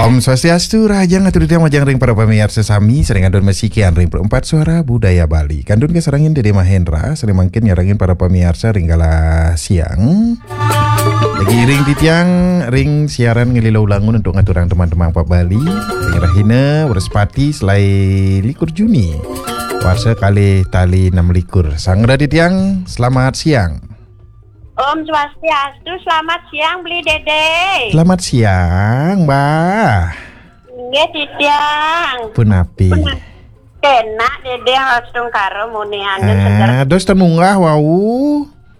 Om Swastiastu, Raja ngatur dia majang ring para pemirsa sami sering adon masikian ring perempat suara budaya Bali. Kandun kesarangin Dede Mahendra sering mangkin nyarangin para pemirsa ring gala siang. Lagi ring titiang ring siaran ngelilau langun untuk ngaturang teman-teman Pak Bali. Ring rahina berespati selai likur Juni. Warsa kali tali 6 likur. Sang raditiang selamat siang. Om Swastiastu, selamat siang beli Dede. Selamat siang, Mbak. Nggih, Titiang. Punapi. Kena Dede langsung karo munian seger. Dos temunggah wau.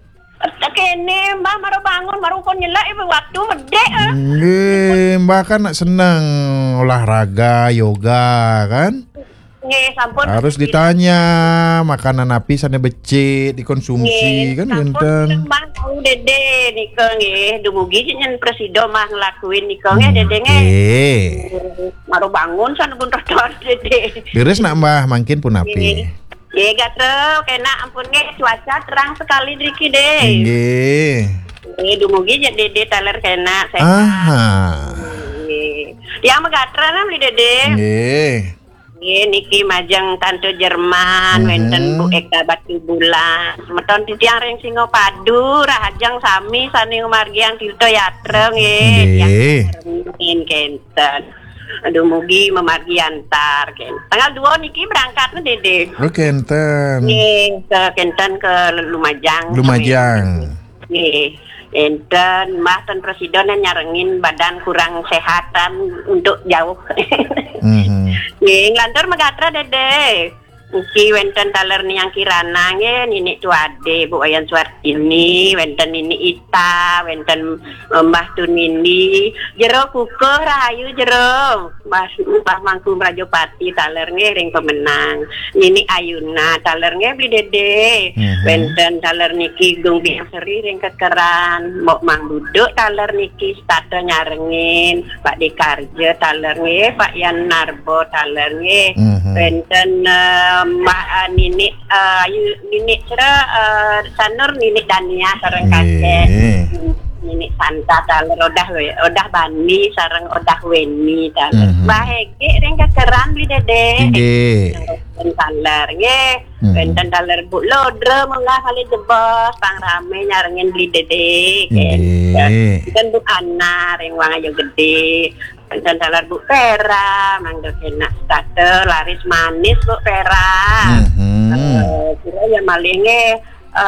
Kene Mbah baru bangun, baru kon nyelak ibu waktu mede. Nggih, Mbak kan nak senang olahraga, yoga kan? Nggih, sampun. Harus ditanya makanan api sana becik dikonsumsi kan genten. Mbah tahu Dede nika nggih, dumugi nyen presiden mah ngelakuin nika nggih Dede nggih. Baru bangun sana pun terus Dede. Beres nak Mbah mangkin pun api. Nggih, gatel kena ampun nggih cuaca terang sekali driki deh. Nggih. Nggih, dumugi nya Dede taler kena sehat. Aha. Nggih. Yang megatra beli Dede. Nggih. Nggih niki majeng tante Jerman wenten Bu Eka Batu Bulan. Semeton titiang ring Singapadu rahajeng sami sani umargiang Tirto Yatra nggih. Nggih. Yang kenten. Aduh mugi memargi antar ken. Tanggal 2 niki berangkatnya Dede. Oh kenten. Nggih, ke Kenten ke Lumajang. Lumajang. Nggih. Enten Mbah Tan Presiden nyarengin badan kurang sehatan untuk jauh. Nggih, nglantur megatra Dede. Iki wenten taler ni yang kirana nggih nini tuade Bu Ayan Suartini, wenten nini Ita, wenten Mbah Tunini, jero kuko rahayu jero. Mbah Mangku Rajopati taler nggih ring pemenang. Nini Ayuna taler nggih beli Dede. Wenten taler niki Gung Biang Seri ring kekeran, Mok Mang Buduk taler niki stata nyarengin, Pak Dekarja taler nggih, Pak Yan Narbo taler nggih. Wenten Mbak Nini ayu Nini Sanur Nini Dania sareng kakek Nini Santa taler odah Bani sareng odah Weni taler Mbah Hege ring kekeran beli Dede nggih taler nggih wenten taler Bu Lodre munggah kali jebos pang rame nyarengin beli Dede kan Bu Ana ring wang ayo gede dan talar Bu Pera, mangga kena starter laris manis Bu Pera. Kira ya malingnya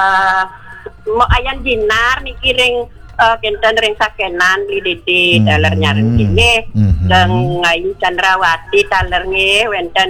mau ayan dinar niki ring kenten ring sakenan beli Dede taler nyareng kene dan ngayu Chandrawati taler nge wenten